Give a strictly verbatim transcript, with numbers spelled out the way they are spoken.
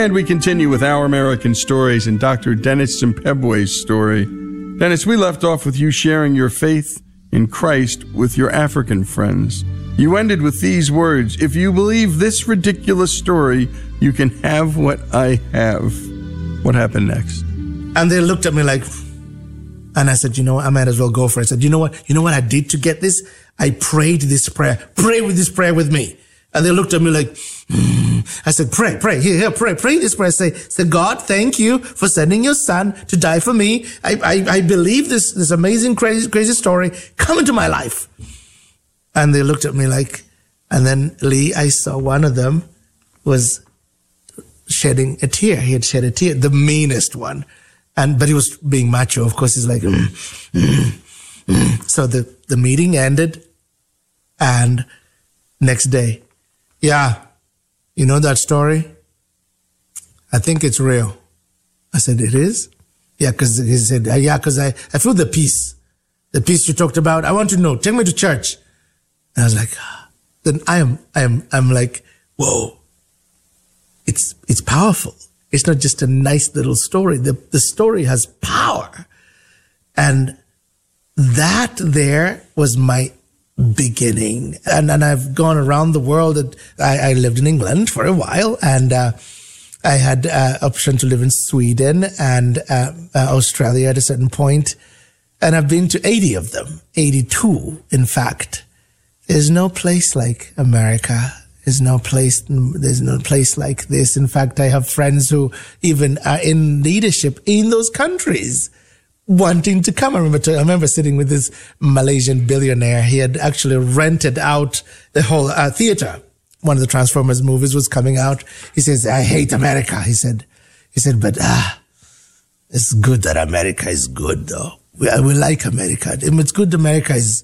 And we continue with Our American Stories and Doctor Dennis Zimbabwe's story. Dennis, we left off with you sharing your faith in Christ with your African friends. You ended with these words: if you believe this ridiculous story, you can have what I have. What happened next? And they looked at me like, and I said, you know what, I might as well go for it. I said, you know what, you know what I did to get this? I prayed this prayer. Pray with this prayer with me. And they looked at me like, mm. I said, pray, pray, here, here, pray, pray this prayer. Say, say, God, thank you for sending your son to die for me. I, I, I believe this, this amazing, crazy, crazy story. Come into my life. And they looked at me like, and then Lee, I saw one of them was shedding a tear. He had shed a tear, the meanest one. And, but he was being macho. Of course, he's like, mm, mm, mm. So the, the meeting ended, and next day, yeah, you know that story? I think it's real. I said, it is? Yeah, because he said, yeah, because I, I feel the peace. The peace you talked about. I want to know. Take me to church. And I was like, ah. Then I am, I am, I'm like, whoa. It's, it's powerful. It's not just a nice little story. The, the story has power. And that there was my beginning. And, and I've gone around the world. I, I lived in England for a while, and uh, I had uh, option to live in Sweden and uh, uh, Australia at a certain point. And I've been to eighty of them, eighty-two, in fact. There's no place like America. There's no place, there's no place like this. In fact, I have friends who even are in leadership in those countries wanting to come. I remember, to, I remember sitting with this Malaysian billionaire. He had actually rented out the whole uh, theater. One of the Transformers movies was coming out. He says, I hate America. He said, he said, but ah, it's good that America is good though. We, we like America. It's good America is